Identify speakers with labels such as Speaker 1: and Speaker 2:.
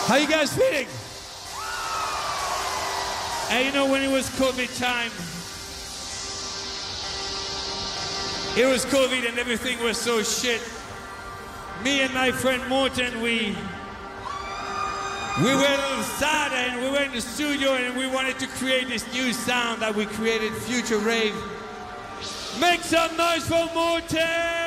Speaker 1: How you guys feeling? Hey, you know, when it was COVID time, it was COVID and everything was so shit. Me and my friend Morten, we were a little sad and we went in the studio and we wanted to create this new sound that we created, Future Rave. Make some noise for Morten!